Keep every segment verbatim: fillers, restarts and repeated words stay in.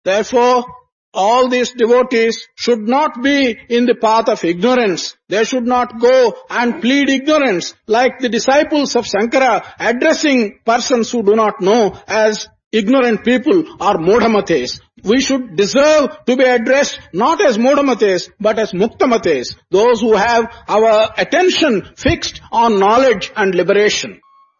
Therefore, all these devotees should not be in the path of ignorance. They should not go and plead ignorance like the disciples of Shankara addressing persons who do not know as ignorant people or Modhamates. We should deserve to be addressed not as Modhamates but as Muktamates, those who have our attention fixed on knowledge and liberation.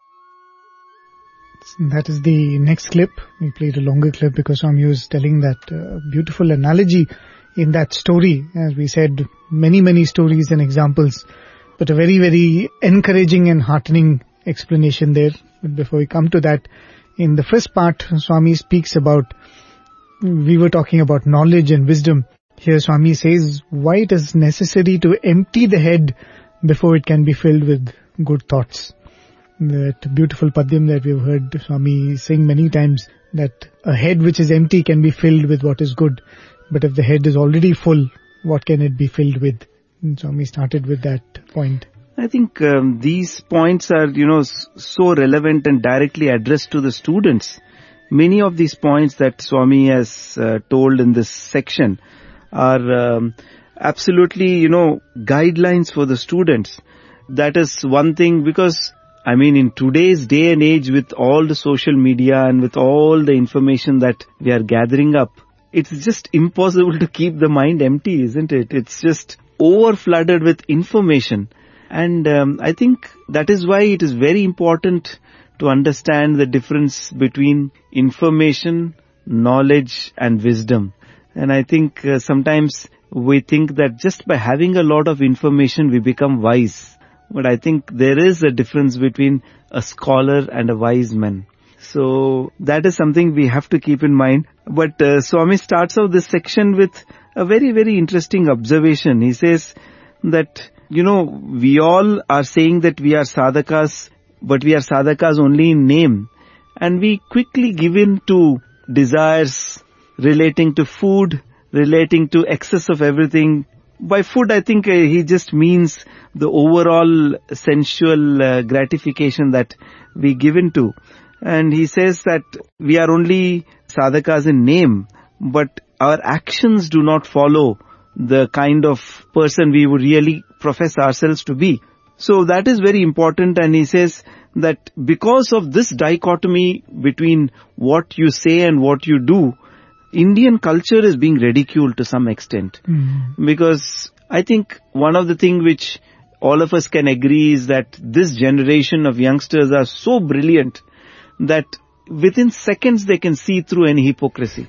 That is the next clip. We played a longer clip because Swami was telling that uh, beautiful analogy in that story. As we said, many, many stories and examples, but a very, very encouraging and heartening explanation there. But before we come to that, in the first part, Swami speaks about, we were talking about knowledge and wisdom. Here Swami says why it is necessary to empty the head before it can be filled with good thoughts. That beautiful padyam that we've heard Swami sing many times, that a head which is empty can be filled with what is good. But if the head is already full, what can it be filled with? And Swami started with that point. I think um, these points are, you know, so relevant and directly addressed to the students. Many of these points that Swami has uh, told in this section are um, absolutely, you know, guidelines for the students. That is one thing, because I mean, in today's day and age, with all the social media and with all the information that we are gathering up, it's just impossible to keep the mind empty, isn't it? It's just over-flooded with information. And um, I think that is why it is very important to understand the difference between information, knowledge and wisdom. And I think uh, sometimes we think that just by having a lot of information, we become wise. But I think there is a difference between a scholar and a wise man. So that is something we have to keep in mind. But uh, Swami starts off this section with a very, very interesting observation. He says that, you know, we all are saying that we are sadhakas, but we are sadhakas only in name. And we quickly give in to desires relating to food, relating to excess of everything. By food, I think uh, he just means the overall sensual uh, gratification that we give into. And he says that we are only sadhakas in name, but our actions do not follow the kind of person we would really profess ourselves to be. So that is very important, and he says that because of this dichotomy between what you say and what you do, Indian culture is being ridiculed to some extent. Mm. Because I think one of the things which all of us can agree is that this generation of youngsters are so brilliant that within seconds they can see through any hypocrisy.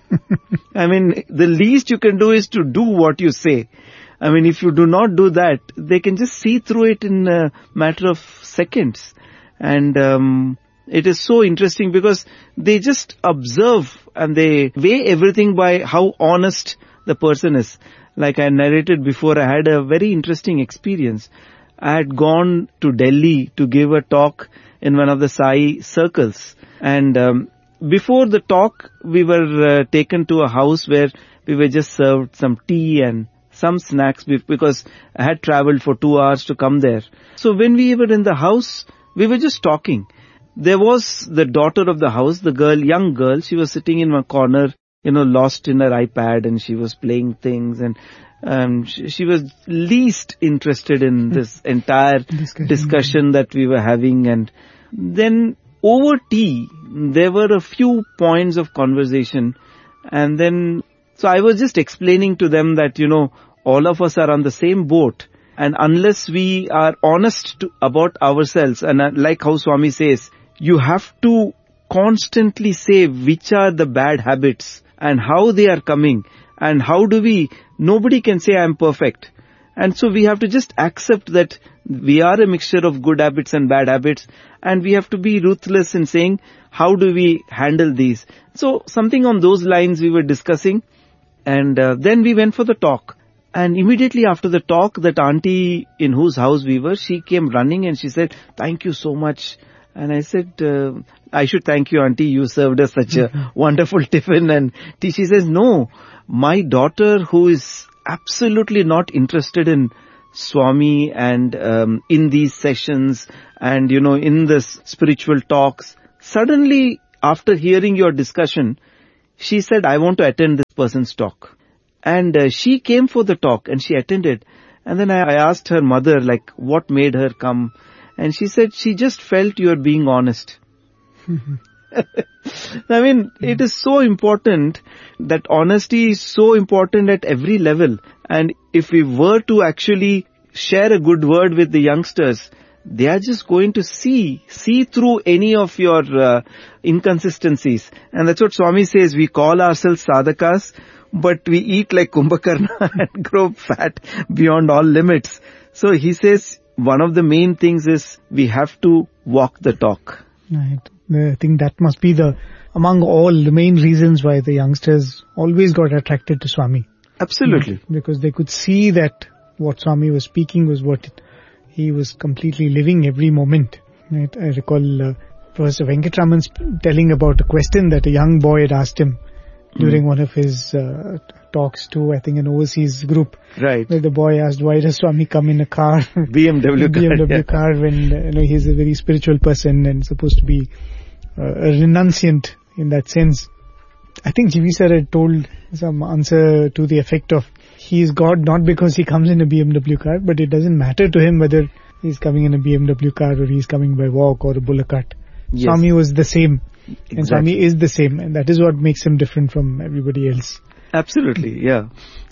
I mean, the least you can do is to do what you say. I mean, if you do not do that, they can just see through it in a matter of seconds. And um, it is so interesting because they just observe and they weigh everything by how honest the person is. Like I narrated before, I had a very interesting experience. I had gone to Delhi to give a talk in one of the Sai circles. And um, before the talk, we were uh, taken to a house where we were just served some tea and some snacks because I had traveled for two hours to come there. So when we were in the house, we were just talking. There was the daughter of the house, the girl, young girl, she was sitting in one corner, you know, lost in her iPad, and she was playing things, and um, she, she was least interested in this entire discussion. discussion that we were having. And then over tea, there were a few points of conversation, and then, so I was just explaining to them that, you know, all of us are on the same boat, and unless we are honest to, about ourselves, and uh, like how Swami says, you have to constantly say which are the bad habits and how they are coming and how do we, nobody can say I'm perfect. And so we have to just accept that we are a mixture of good habits and bad habits, and we have to be ruthless in saying how do we handle these. So something on those lines we were discussing, and uh, then we went for the talk. And immediately after the talk, that auntie in whose house we were, she came running and she said, thank you so much. And I said, uh, I should thank you, auntie, you served us such a wonderful tiffin. And she says, no, my daughter, who is absolutely not interested in Swami and um, in these sessions and, you know, in the spiritual talks, suddenly after hearing your discussion, she said, I want to attend this person's talk. And uh, she came for the talk and she attended. And then I, I asked her mother, like, what made her come? And she said, she just felt you are being honest. I mean, it is so important that honesty is so important at every level. And if we were to actually share a good word with the youngsters, they are just going to see, see through any of your uh, inconsistencies. And that's what Swami says, we call ourselves sadhakas, but we eat like Kumbhakarna and grow fat beyond all limits. So he says, one of the main things is we have to walk the talk. Right. I think that must be the, among all the main reasons why the youngsters always got attracted to Swami. Absolutely. Right? Because they could see that what Swami was speaking was what it, he was completely living every moment. Right? I recall uh, Professor Venkatraman telling about a question that a young boy had asked him during mm. one of his uh, talks to, I think, an overseas group. Right. Where the boy asked, why does Swami come in a car? B M W car. B M W yeah. car when uh, you know, he's a very spiritual person and supposed to be uh, a renunciant in that sense. I think G V sir had told some answer to the effect of, he is God not because he comes in a B M W car, but it doesn't matter to him whether he's coming in a B M W car or he's coming by walk or a bullock cart. Yes. Swami was the same. Exactly. And Swami is the same, and that is what makes him different from everybody else. Absolutely, yeah.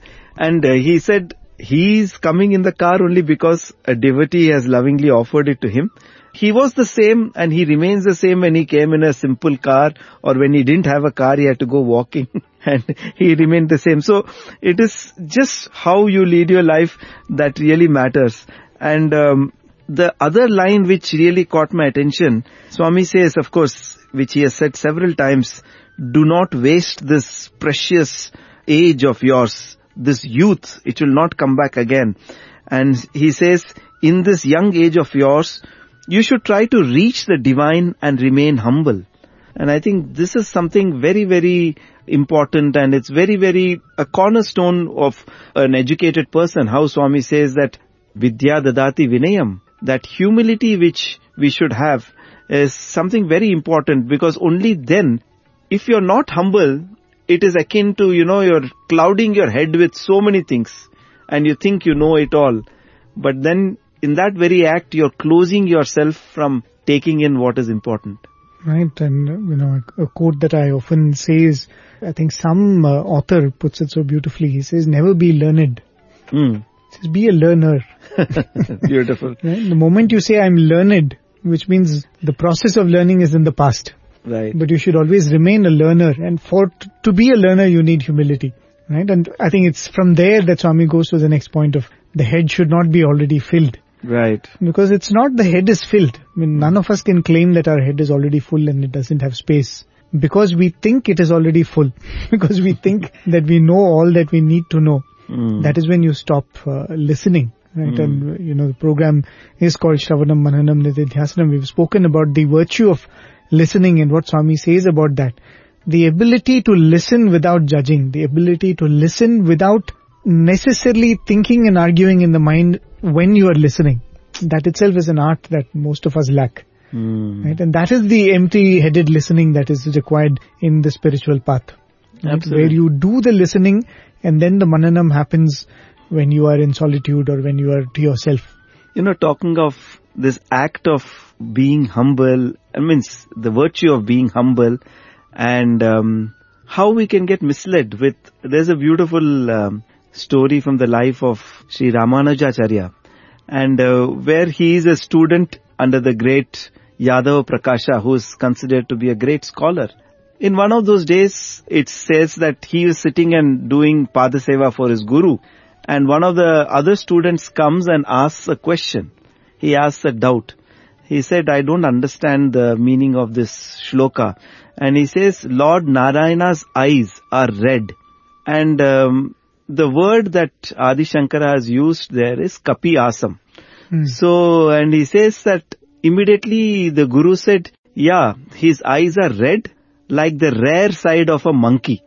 And uh, he said he's coming in the car only because a devotee has lovingly offered it to him. He was the same and he remains the same when he came in a simple car, or when he didn't have a car, he had to go walking and he remained the same. So it is just how you lead your life that really matters. And um, the other line which really caught my attention, Swami says, of course, which he has said several times, do not waste this precious age of yours, this youth, it will not come back again. And he says, in this young age of yours, you should try to reach the divine and remain humble. And I think this is something very, very important, and it's very, very a cornerstone of an educated person. How Swami says that Vidya Dadati Vinayam, that humility which we should have is something very important, because only then, if you're not humble, it is akin to, you know, you're clouding your head with so many things and you think you know it all. But then in that very act, you're closing yourself from taking in what is important. Right. And, you know, a quote that I often say is, I think some uh, author puts it so beautifully. He says, never be learned. Mm. He says, be a learner. Beautiful. Right? The moment you say, I'm learned, which means the process of learning is in the past. Right. But you should always remain a learner, and for t- to be a learner you need humility, right? And I think it's from there that Swami goes to the next point of the head should not be already filled. Right. Because it's not the head is filled. I mean, none of us can claim that our head is already full and it doesn't have space. Because we think it is already full. Because we think that we know all that we need to know. Mm. That is when you stop uh, listening. Right, mm. And you know, the program is called Shravanam Mananam Nididhyasanam. We've spoken about the virtue of listening and what Swami says about that. The ability to listen without judging, the ability to listen without necessarily thinking and arguing in the mind when you are listening. That itself is an art that most of us lack. Mm. Right? And that is the empty-headed listening that is required in the spiritual path. Right? Where you do the listening and then the mananam happens when you are in solitude or when you are to yourself. You know, talking of this act of being humble, I mean, the virtue of being humble, and um, how we can get misled with, there's a beautiful um, story from the life of Sri Ramanujacharya, and uh, where he is a student under the great Yadava Prakasha, who is considered to be a great scholar. In one of those days, it says that he is sitting and doing Padaseva for his guru, and one of the other students comes and asks a question. He asks a doubt. He said, I don't understand the meaning of this shloka. And he says, Lord Narayana's eyes are red. And um, the word that Adi Shankara has used there is kapi asam. Hmm. So, and he says that immediately the guru said, yeah, his eyes are red like the rare side of a monkey.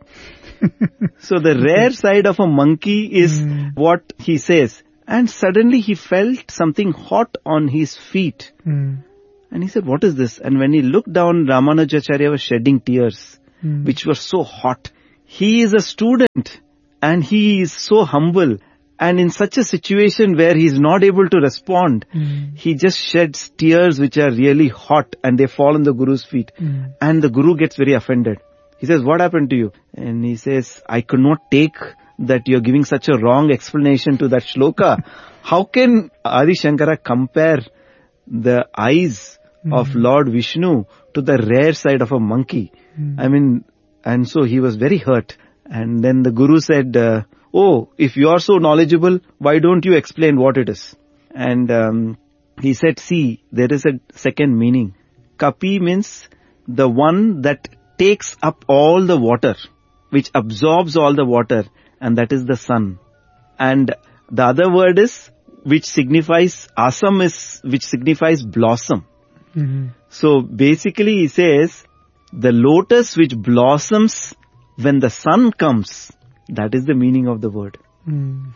So the rare side of a monkey is mm. what he says. And suddenly he felt something hot on his feet. Mm. And he said, what is this? And when he looked down, Ramanujacharya was shedding tears. mm. which were so hot. He is a student and he is so humble. And in such a situation where he is not able to respond, mm. he just sheds tears which are really hot and they fall on the Guru's feet. Mm. And the Guru gets very offended. He says, what happened to you? And he says, I could not take that you're giving such a wrong explanation to that shloka. How can Adi Shankara compare the eyes mm. of Lord Vishnu to the rare side of a monkey? Mm. I mean, and so he was very hurt. And then the Guru said, uh, oh, if you are so knowledgeable, why don't you explain what it is? And um, he said, see, there is a second meaning. Kapi means the one that takes up all the water, which absorbs all the water, and that is the sun. And the other word is, which signifies, asam is, which signifies blossom. Mm-hmm. So basically he says, the lotus which blossoms when the sun comes, that is the meaning of the word. Mm.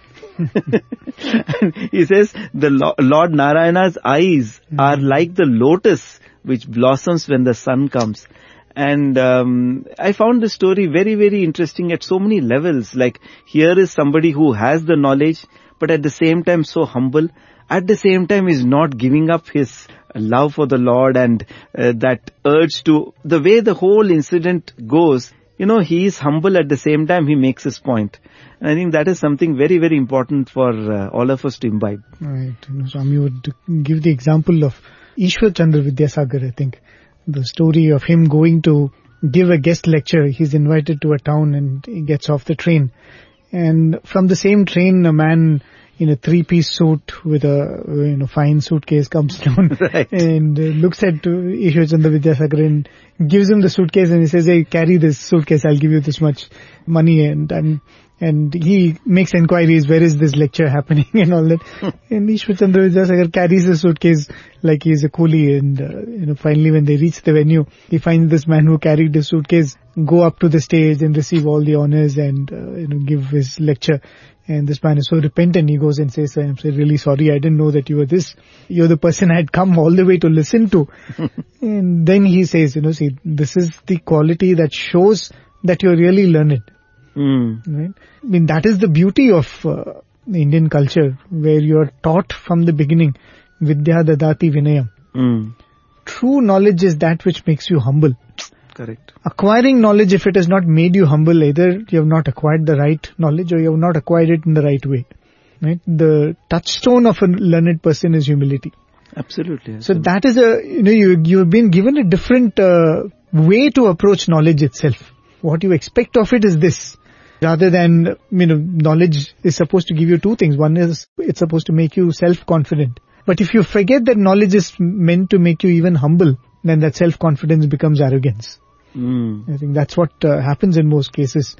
He says, the Lo- Lord Narayana's eyes mm. are like the lotus which blossoms when the sun comes. And um, I found the story very, very interesting at so many levels. Like, here is somebody who has the knowledge, but at the same time so humble. At the same time is not giving up his love for the Lord and uh, that urge to, the way the whole incident goes, you know, he is humble at the same time he makes his point. And I think that is something very, very important for uh, all of us to imbibe. Right. You know, Swami would give the example of Ishwar Chandra Vidyasagar, I think. The story of him going to give a guest lecture. He's invited to a town and he gets off the train. And from the same train, a man in a three-piece suit with a you know fine suitcase comes down right. and uh, looks at uh, Ishwar Chandra Vidyasagar and gives him the suitcase and he says, hey, carry this suitcase, I'll give you this much money. And and, and he makes inquiries, where is this lecture happening and all that. And Ishwar Chandra Vidyasagar carries the suitcase like he's a coolie. And uh, you know finally when they reach the venue, he finds this man who carried the suitcase go up to the stage and receive all the honors and uh, you know give his lecture. And this man is so repentant, he goes and says, I'm really sorry, I didn't know that you were this. You're the person I had come all the way to listen to. And then he says, you know, see, this is the quality that shows that you're really learned. Mm. Right? I mean, that is the beauty of uh, the Indian culture, where you're taught from the beginning, Vidya Dadati Vinayam. Mm. True knowledge is that which makes you humble. Correct. Acquiring knowledge, if it has not made you humble, either you have not acquired the right knowledge or you have not acquired it in the right way. Right? The touchstone of a learned person is humility. Absolutely. So that is a, you know, you, you've been given a different uh, way to approach knowledge itself. What you expect of it is this. Rather than, you know, knowledge is supposed to give you two things. One is, it's supposed to make you self-confident. But if you forget that knowledge is meant to make you even humble, then that self-confidence becomes arrogance. Mm. I think that's what uh, happens in most cases.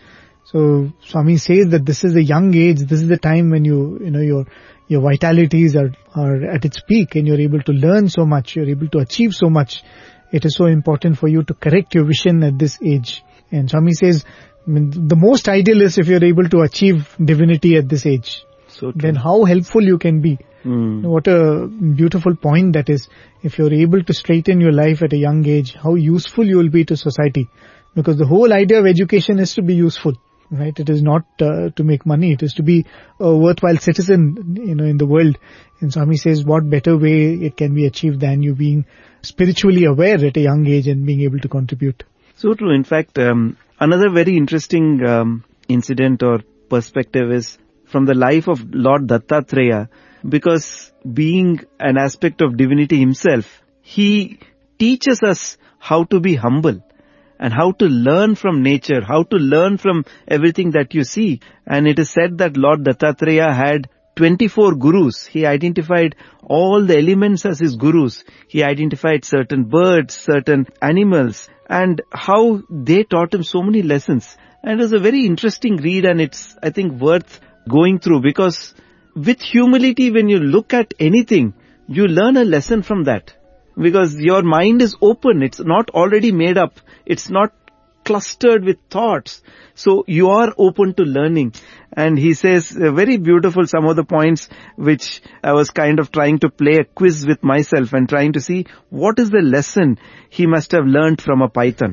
So Swami says that this is a young age, this is the time when you, you know, your your vitalities are, are at its peak and you're able to learn so much, you're able to achieve so much. It is so important for you to correct your vision at this age. And Swami says, I mean, the most ideal is if you're able to achieve divinity at this age. So then how helpful you can be. Mm. What a beautiful point that is. If you're able to straighten your life at a young age, how useful you will be to society. Because the whole idea of education is to be useful, right? It is not uh, to make money. It is to be a worthwhile citizen, you know, in the world. And Swami says, what better way it can be achieved than you being spiritually aware at a young age and being able to contribute. So true. In fact, um, another very interesting um, incident or perspective is from the life of Lord Dattatreya. Because being an aspect of divinity himself, he teaches us how to be humble and how to learn from nature, how to learn from everything that you see. And it is said that Lord Dattatreya had twenty-four gurus. He identified all the elements as his gurus. He identified certain birds, certain animals, and how they taught him so many lessons. And it was a very interesting read, and it's, I think, worth going through, because with humility, when you look at anything, you learn a lesson from that. Because your mind is open. It's not already made up. It's not clustered with thoughts. So you are open to learning. And he says, uh, very beautiful, some of the points which I was kind of trying to play a quiz with myself and trying to see what is the lesson he must have learned from a python.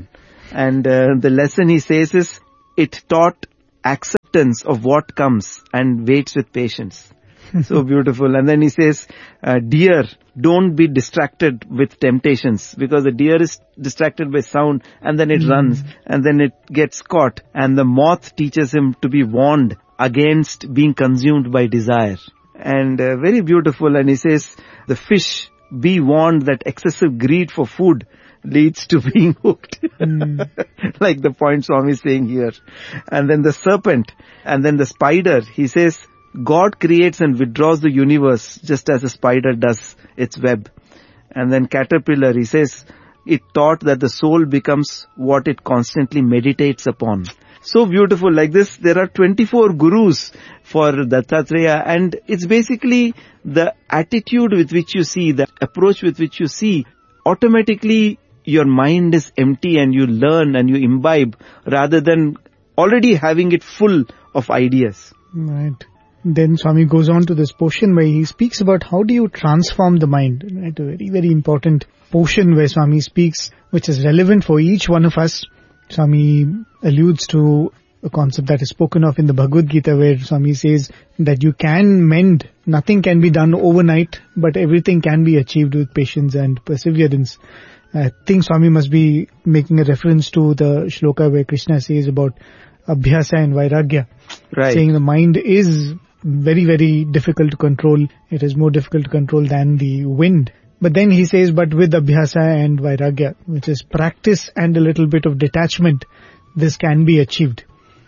And uh, the lesson he says is, it taught acceptance of what comes and waits with patience. So beautiful. And then he says, uh, deer, don't be distracted with temptations, because the deer is distracted by sound and then it mm. runs and then it gets caught. And the moth teaches him to be warned against being consumed by desire. And uh, very beautiful. And he says, the fish, be warned that excessive greed for food leads to being hooked. Mm. Like the point Swami is saying here. And then the serpent, and then the spider, he says, God creates and withdraws the universe just as a spider does its web. And then caterpillar, he says, it taught that the soul becomes what it constantly meditates upon. So beautiful. Like this, there are twenty-four gurus for Dattatreya, and it's basically the attitude with which you see, the approach with which you see, automatically your mind is empty and you learn and you imbibe rather than already having it full of ideas. Right. Then Swami goes on to this portion where he speaks about how do you transform the mind. Right? A very, very important portion where Swami speaks, which is relevant for each one of us. Swami alludes to a concept that is spoken of in the Bhagavad Gita, where Swami says that you can mend, nothing can be done overnight, but everything can be achieved with patience and perseverance. I think Swami must be making a reference to the shloka where Krishna says about Abhyasa and Vairagya. Right. Saying the mind is very, very difficult to control. It is more difficult to control than the wind. But then he says, but with Abhyasa and Vairagya, which is practice and a little bit of detachment, this can be achieved.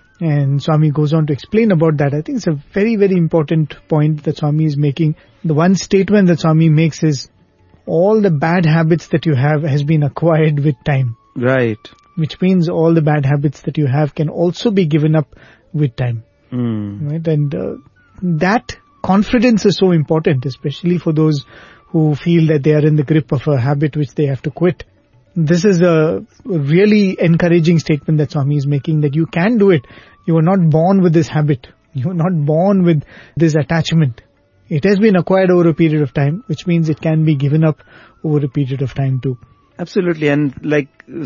And Swami goes on to explain about that. I think it's a very, very important point that Swami is making. The one statement that Swami makes is, all the bad habits that you have has been acquired with time. Right. Which means all the bad habits that you have can also be given up with time. Mm. Right? And uh, that confidence is so important, especially for those who feel that they are in the grip of a habit which they have to quit. This is a really encouraging statement that Swami is making, that you can do it. You are not born with this habit. You are not born with this attachment. It has been acquired over a period of time, which means it can be given up over a period of time too. Absolutely. And like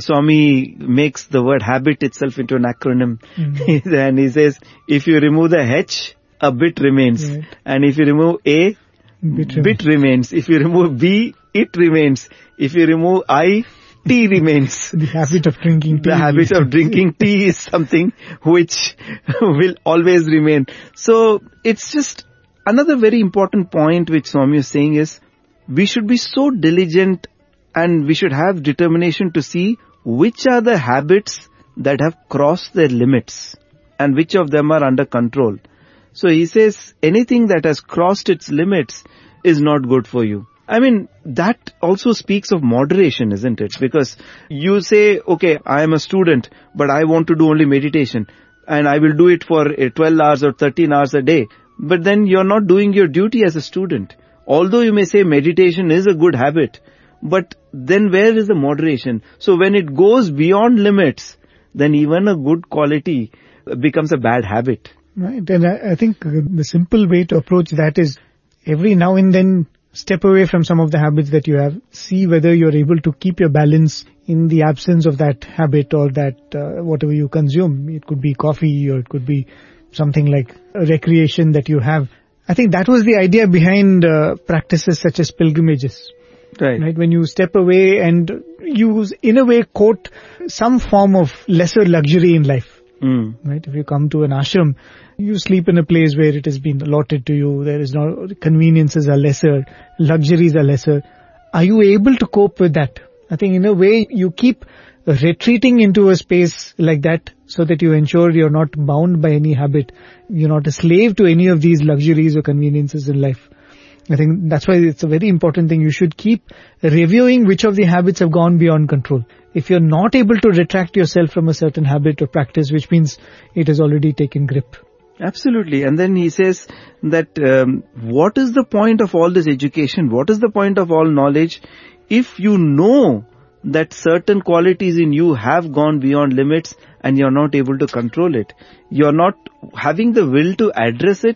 Swami makes the word habit itself into an acronym. Mm-hmm. And he says, if you remove the H, a bit remains. Right. And if you remove A, bit, bit remains. If you remove B, it remains. If you remove I, tea remains. The habit of drinking tea. The habit of drinking tea is something which will always remain. So it's just another very important point which Swami is saying is, we should be so diligent and we should have determination to see which are the habits that have crossed their limits and which of them are under control. So he says anything that has crossed its limits is not good for you. I mean, that also speaks of moderation, isn't it? Because you say, okay, I am a student, but I want to do only meditation and I will do it for twelve hours or thirteen hours a day. But then you're not doing your duty as a student. Although you may say meditation is a good habit, but then where is the moderation? So when it goes beyond limits, then even a good quality becomes a bad habit. Right. And I, I think the simple way to approach that is every now and then step away from some of the habits that you have. See whether you're able to keep your balance in the absence of that habit or that uh, whatever you consume. It could be coffee or it could be something like a recreation that you have. I think that was the idea behind uh, practices such as pilgrimages. Right. Right. When you step away and use, in a way, quote, some form of lesser luxury in life. Mm. Right. If you come to an ashram, you sleep in a place where it has been allotted to you. There is no, conveniences are lesser, luxuries are lesser. Are you able to cope with that? I think in a way you keep retreating into a space like that so that you ensure you're not bound by any habit. You're not a slave to any of these luxuries or conveniences in life. I think that's why it's a very important thing. You should keep reviewing which of the habits have gone beyond control. If you're not able to retract yourself from a certain habit or practice, which means it has already taken grip. Absolutely. And then he says that um, what is the point of all this education? What is the point of all knowledge if you know that certain qualities in you have gone beyond limits and you're not able to control it? You're not having the will to address it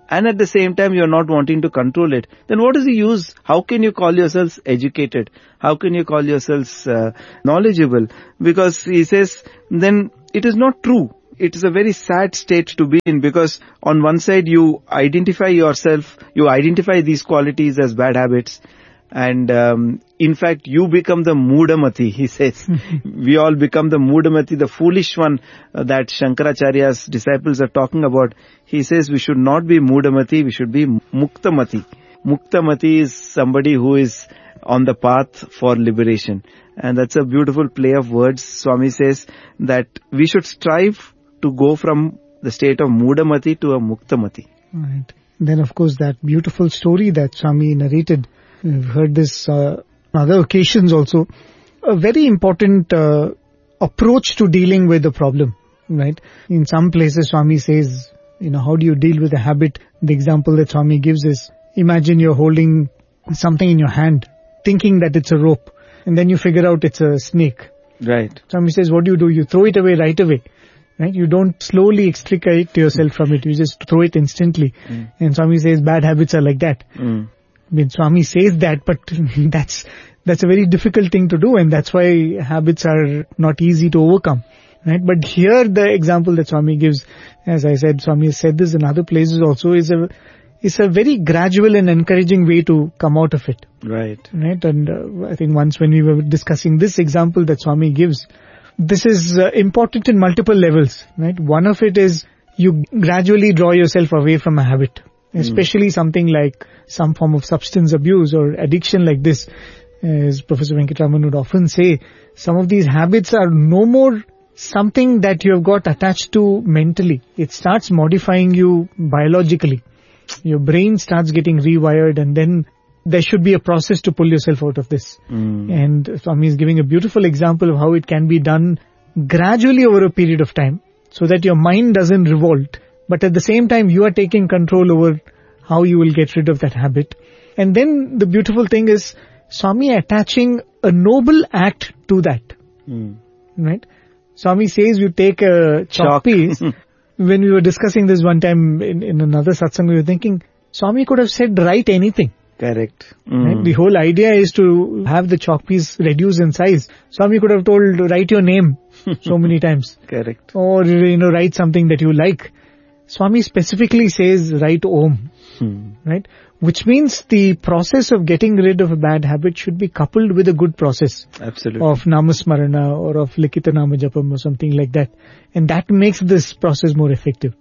and at the same time you're not wanting to control it, then what is the use? How can you call yourselves educated? How can you call yourselves uh, knowledgeable? Because he says, then it is not true. It is a very sad state to be in, because on one side you identify yourself, you identify these qualities as bad habits, and um, in fact you become the Moodamati, he says. We all become the Moodamati, the foolish one uh, that Shankaracharya's disciples are talking about. He says we should not be Moodamati, we should be Muktamati. Muktamati is somebody who is on the path for liberation. And that's a beautiful play of words. Swami says that we should strive to go from the state of Moodamati to a Muktamati. Right. Then of course that beautiful story that Swami narrated, we've heard this uh, on other occasions also. A very important uh, approach to dealing with the problem, right? In some places Swami says, you know, how do you deal with a habit? The example that Swami gives is, imagine you're holding something in your hand, thinking that it's a rope, and then you figure out it's a snake. Right. Swami says, what do you do? You throw it away right away. Right? You don't slowly extricate yourself from it. You just throw it instantly. Mm. And Swami says bad habits are like that. Mm. I mean, Swami says that, but that's that's a very difficult thing to do, and that's why habits are not easy to overcome. Right? But here the example that Swami gives, as I said, Swami has said this in other places also, is a is a very gradual and encouraging way to come out of it. Right. Right? And uh, I think once when we were discussing this example that Swami gives, this is uh, important in multiple levels, right? One of it is you gradually draw yourself away from a habit, especially mm. something like some form of substance abuse or addiction like this. As Professor Venkatraman would often say, some of these habits are no more something that you have got attached to mentally. It starts modifying you biologically. Your brain starts getting rewired, and then there should be a process to pull yourself out of this. Mm. And Swami is giving a beautiful example of how it can be done gradually over a period of time, so that your mind doesn't revolt, but at the same time you are taking control over how you will get rid of that habit. And then the beautiful thing is Swami attaching a noble act to that. Mm. Right? Swami says you take a chalk piece. When we were discussing this one time in, in another satsang, we were thinking, Swami could have said write anything. Correct. Mm. Right? The whole idea is to have the chalk piece reduce in size. Swami could have told, write your name so many times. Correct. Or, you know, write something that you like. Swami specifically says, write Om. Hmm. Right? Which means the process of getting rid of a bad habit should be coupled with a good process. Absolutely. Of Namasmarana or of Likita Namajapam or something like that. And that makes this process more effective.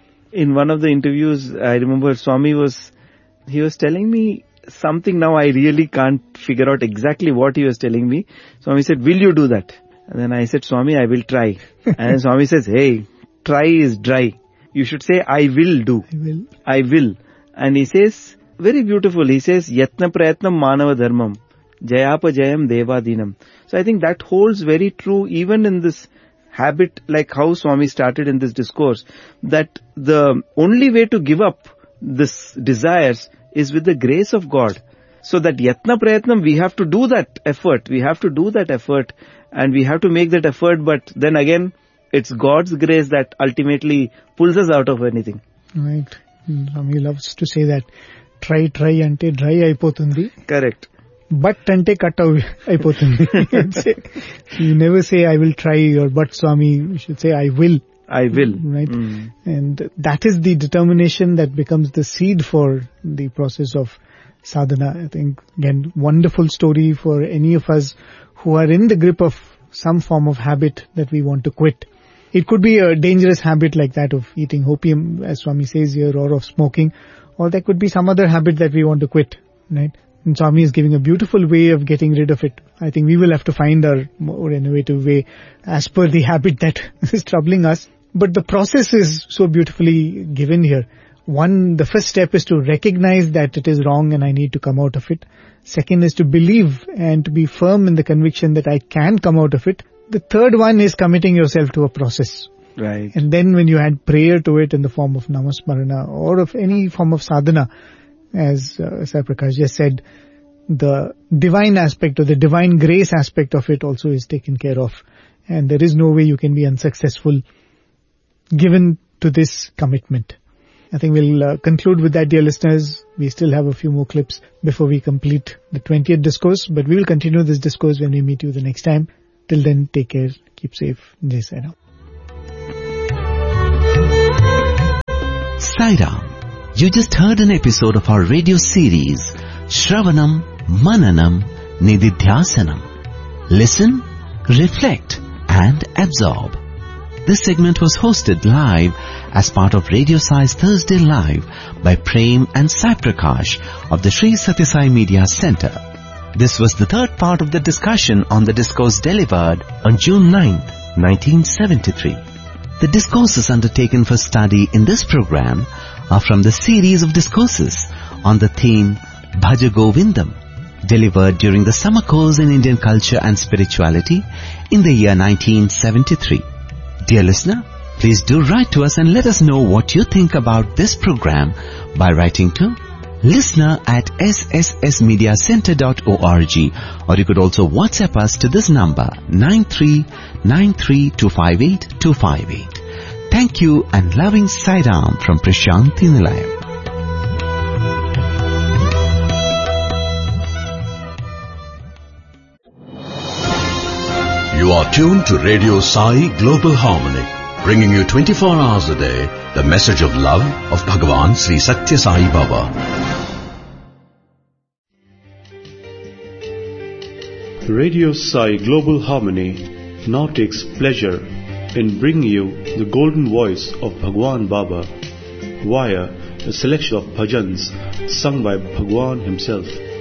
In one of the interviews, I remember Swami was, he was telling me something. Now I really can't figure out exactly what he was telling me. Swami said, will you do that? And then I said, Swami, I will try. And Swami says, hey, try is dry. You should say, I will do. I will. I will. And he says, very beautiful, he says, Yatna Prayatnam Manava Dharmam, Jayapa Jayam Devadinam. So I think that holds very true even in this habit, like how Swami started in this discourse, that the only way to give up this desires is with the grace of God. So that Yatna Prayatnam, we have to do that effort, we have to do that effort, and we have to make that effort, but then again, it's God's grace that ultimately pulls us out of anything. Right. Swami loves to say that. Try, try ante dry aipotundi. Correct. But ante cut aipotundi. You never say I will try or but Swami, you should say I will. I will. Right. Mm. And that is the determination that becomes the seed for the process of sadhana. I think, again, wonderful story for any of us who are in the grip of some form of habit that we want to quit. It could be a dangerous habit like that of eating opium, as Swami says here, or of smoking, or there could be some other habit that we want to quit, right? And Swami is giving a beautiful way of getting rid of it. I think we will have to find a more innovative way as per the habit that is troubling us. But the process is so beautifully given here. One, the first step is to recognize that it is wrong and I need to come out of it. Second is to believe and to be firm in the conviction that I can come out of it. The third one is committing yourself to a process. Right. And then when you add prayer to it in the form of Namasmarana or of any form of sadhana, as uh, Sai Prakash just said, the divine aspect or the divine grace aspect of it also is taken care of. And there is no way you can be unsuccessful given to this commitment. I think we'll uh, conclude with that, dear listeners. We still have a few more clips before we complete the twentieth discourse, but we will continue this discourse when we meet you the next time. Till then, take care, keep safe. Jai Sai Ram. Sai Ram. You just heard an episode of our radio series, Shravanam Mananam Nididhyasanam. Listen, reflect and absorb. This segment was hosted live as part of Radio Sai's Thursday Live by Prem and Sai Prakash of the Sri Sathya Sai Media Center. This was the third part of the discussion on the discourse delivered on June ninth, nineteen seventy-three. The discourses undertaken for study in this program are from the series of discourses on the theme Bhaja Govindam, delivered during the summer course in Indian culture and spirituality in the year nineteen seventy-three. Dear listener, please do write to us and let us know what you think about this program by writing to listener at s s s media center dot org, or you could also WhatsApp us to this number nine three nine three two five eight two five eight. Thank you and loving Sai Ram from Prashanthi Nilayam. You are tuned to Radio Sai Global Harmony, bringing you twenty-four hours a day the message of love of Bhagavan Sri Sathya Sai Baba. Radio Sai Global Harmony now takes pleasure in bringing you the golden voice of Bhagwan Baba via a selection of bhajans sung by Bhagwan himself.